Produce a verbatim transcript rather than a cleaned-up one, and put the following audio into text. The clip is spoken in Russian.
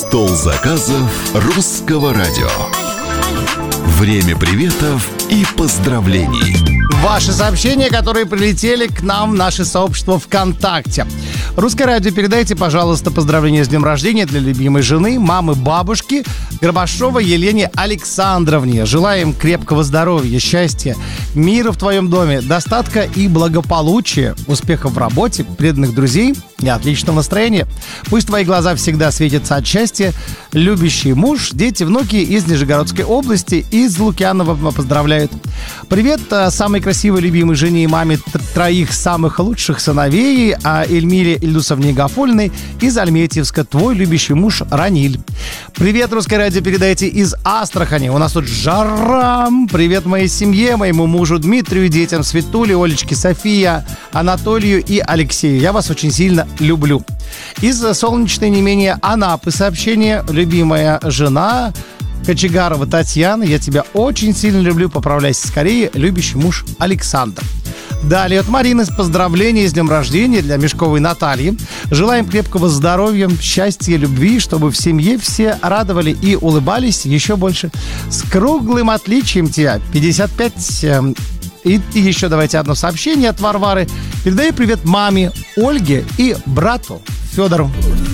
Стол заказов русского радио. Время приветов и поздравлений. Ваши сообщения, которые прилетели к нам в наше сообщество ВКонтакте. Русское радио, передайте, пожалуйста, поздравления с днем рождения для любимой жены, мамы, бабушки Горбашовой Елене Александровне. Желаем крепкого здоровья, счастья, мира в твоем доме, достатка и благополучия, успехов в работе, преданных друзей и отличного настроения. Пусть твои глаза всегда светятся от счастья. Любящий муж, дети, внуки из Нижегородской области, из Лукьянова поздравляют. Привет самой красивой, любимой жене и маме троих самых лучших сыновей, а Эльмире Ильдусовне Гафольной из Альметьевска, твой любящий муж Раниль. Привет, Русское радио, передайте из Астрахани. У нас тут жара. Привет моей семье, моему мужу Дмитрию, детям Светуле, Олечке, София, Анатолию и Алексею. Я вас очень сильно люблю. Из солнечной не менее Анапы сообщение. Любимая жена Кочегарова Татьяна, я тебя очень сильно люблю, поправляйся скорее, любящий муж Александр. Далее от Марины с поздравлением с днем рождения для Мешковой Натальи. Желаем крепкого здоровья, счастья, любви, чтобы в семье все радовали и улыбались еще больше. С круглым отличием тебя, пятьдесят пять. И еще давайте одно сообщение от Варвары. Передаю привет маме Ольге и брату Федору.